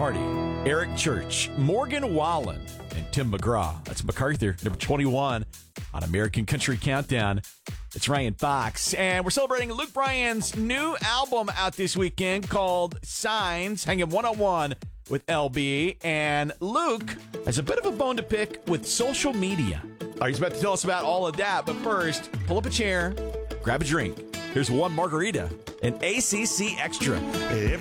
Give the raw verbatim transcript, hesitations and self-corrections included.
Hardy, Eric Church, Morgan Wallen, and Tim McGraw. That's MacArthur, number twenty-one on American Country Countdown. It's Ryan Fox, and we're celebrating Luke Bryan's new album out this weekend called Signs, hanging one-on-one with L B. And Luke has a bit of a bone to pick with social media. All right, he's about to tell us about all of that, but first, pull up a chair, grab a drink. Here's one margarita, an A C C Extra.